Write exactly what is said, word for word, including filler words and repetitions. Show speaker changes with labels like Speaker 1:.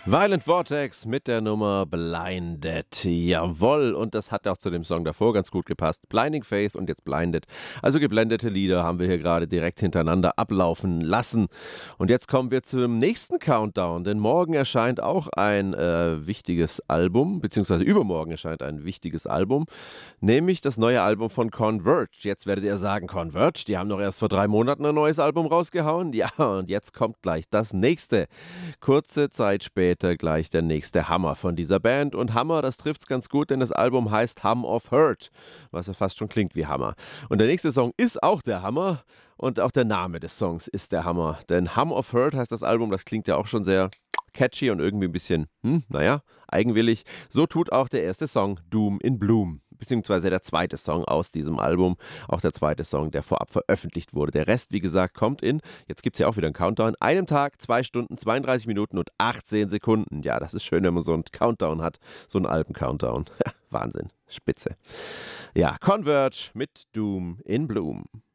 Speaker 1: Violent Vortex mit der Nummer Blinded. Jawohl, und das hat auch zu dem Song davor ganz gut gepasst. Blinding Faith und jetzt Blinded. Also geblendete Lieder haben wir hier gerade direkt hintereinander ablaufen lassen. Und jetzt kommen wir zum nächsten Countdown, denn morgen erscheint auch ein äh, wichtiges Album, beziehungsweise übermorgen erscheint ein wichtiges Album, nämlich das neue Album von Converge. Jetzt werdet ihr sagen, Converge, die haben doch erst vor drei Monaten ein neues Album rausgehauen. Ja, und jetzt kommt gleich das nächste. Kurze Zeit später gleich der nächste Hammer von dieser Band. Und Hammer, das trifft's ganz gut, denn das Album heißt Hum of Hurt, was ja fast schon klingt wie Hammer. Und der nächste Song ist auch der Hammer und auch der Name des Songs ist der Hammer. Denn Hum of Hurt heißt das Album, das klingt ja auch schon sehr catchy und irgendwie ein bisschen, hm, naja, eigenwillig. So tut auch der erste Song Doom in Bloom, beziehungsweise der zweite Song aus diesem Album, auch der zweite Song, der vorab veröffentlicht wurde. Der Rest, wie gesagt, kommt in, jetzt gibt es ja auch wieder einen Countdown, einem Tag, zwei Stunden, zweiunddreißig Minuten und achtzehn Sekunden. Ja, das ist schön, wenn man so einen Countdown hat, so einen Alben-Countdown. Wahnsinn, spitze. Ja, Converge mit Doom in Bloom.